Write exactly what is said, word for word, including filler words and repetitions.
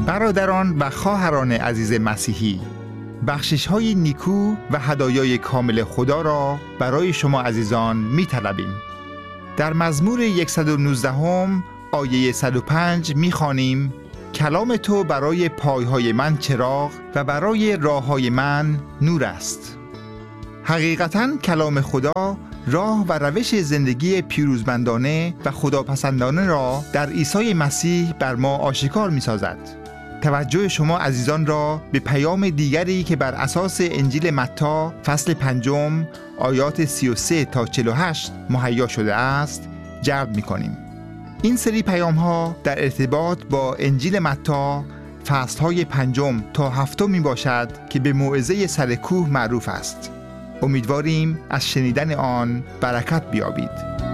برادران و خواهران عزیز مسیحی، بخشش‌های نیکو و هدایای کامل خدا را برای شما عزیزان می‌طلبیم. در مزمور صد و نوزده هم آیه صد و پنج می‌خوانیم: کلام تو برای پایهای من چراغ و برای راههای من نور است. حقیقتاً کلام خدا راه و روش زندگی پیروزمندانه و خداپسندانه را در عیسی مسیح بر ما آشکار می‌سازد. توجه شما عزیزان را به پیام دیگری که بر اساس انجیل متی فصل پنجم آیات سی و سه تا چهل و هشت مهیا شده است جلب می‌کنیم. این سری پیام‌ها در ارتباط با انجیل متی فصل‌های پنجم تا هفتم میباشد که به موعظه سر کوه معروف است. امیدواریم از شنیدن آن برکت بیابید.